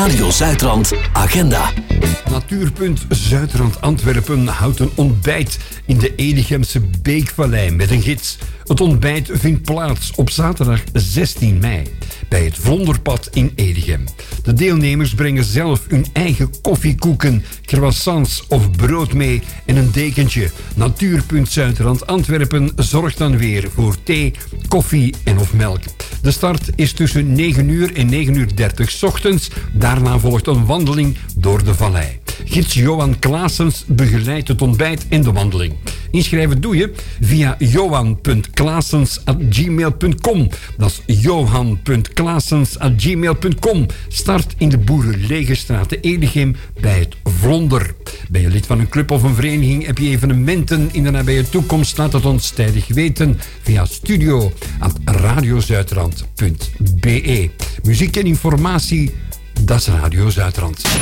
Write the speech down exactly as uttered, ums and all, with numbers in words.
Radio Zuidrand Agenda. Natuurpunt Zuidrand Antwerpen houdt een ontbijt in de Edigemse Beekvallei met een gids. Het ontbijt vindt plaats op zaterdag zestien mei bij het Vlonderpad in Edegem. De deelnemers brengen zelf hun eigen koffiekoeken, croissants of brood mee en een dekentje. Natuurpunt Zuidrand Antwerpen zorgt dan weer voor thee, koffie en of melk. De start is tussen negen uur en negen uur dertig 's ochtends. Daarna volgt een wandeling door de vallei. Gids Johan Klaasens begeleidt het ontbijt en de wandeling. Inschrijven doe je via johan punt klaasens at gmail punt com. Dat is johan punt klaasens at gmail punt com. Start in de Boerenlegerstraat te Edegem bij het Vlonder. Ben je lid van een club of een vereniging? Heb je evenementen in de nabije toekomst? Laat het ons tijdig weten via studio at radiozuidrand punt be. Muziek en informatie, dat is Radio Zuidrand.